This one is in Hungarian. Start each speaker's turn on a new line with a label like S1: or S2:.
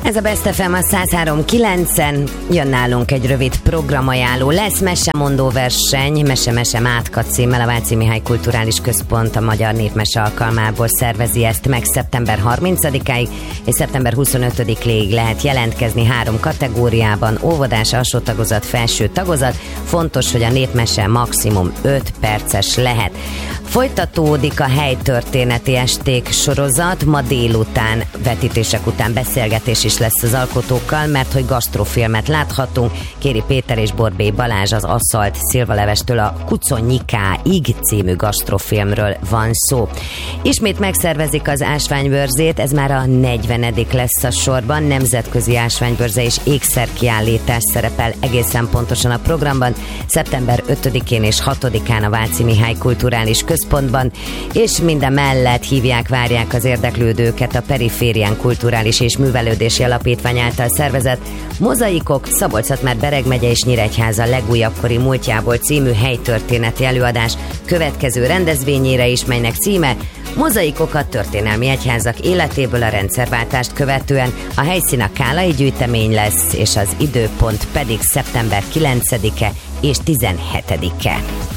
S1: Ez a Best FM a 103.9-en, jön nálunk egy rövid programajánló. Lesz mesemondó verseny, Mese Mátka címmel. A Váci Mihály Kulturális Központ a Magyar Népmese alkalmából szervezi ezt meg szeptember 30-áig, és szeptember 25-ig lehet jelentkezni 3 kategóriában: óvodás, alsó tagozat, felső tagozat. Fontos, hogy a népmese maximum 5 perces lehet. Folytatódik a helytörténeti esték sorozat, ma délután, vetítések után beszélgetés is lesz az alkotókkal, mert hogy gasztrofilmet láthatunk. Kéri Péter és Borbély Balázs az Aszalt szilvalevestől a Kuconyikáig című gasztrofilmről van szó. Ismét megszervezik az ásványbőrzét, ez már a 40. lesz a sorban. Nemzetközi ásványbőrze és ékszerkiállítás szerepel egészen pontosan a programban, szeptember 5-én és 6-án a Váci Mihály Kulturális Központban, és minden mellett várják az érdeklődőket a Periférián Kulturális és Művelődési Alapítvány által szervezett Mozaikok, Szabolcs-Szatmár-Bereg megye és Nyíregyháza legújabb kori múltjából című helytörténeti előadás következő rendezvényére is, melynek címe Mozaikok a történelmi egyházak életéből a rendszerváltást követően. A helyszín a Kálai gyűjtemény lesz, és az időpont pedig szeptember 9-e és 17-e.